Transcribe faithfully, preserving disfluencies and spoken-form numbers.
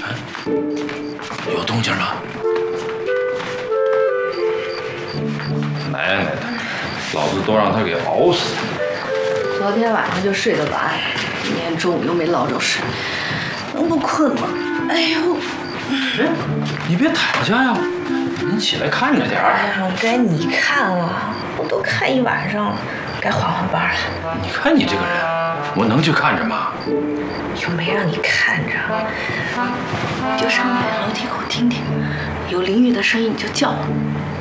有动静了。 奶奶的，老子都让他给熬死了。 昨天晚上就睡得晚，今天中午又没捞着睡，能不困吗？哎呦！ 哎，你别抬家呀，你起来看着点儿。 哎呀，该你看了，我都看一晚上了，该换换班了。 你看你这个人，我能去看着吗？ 又没让你看着，就上来楼梯口听听，有淋雨的声音你就叫我。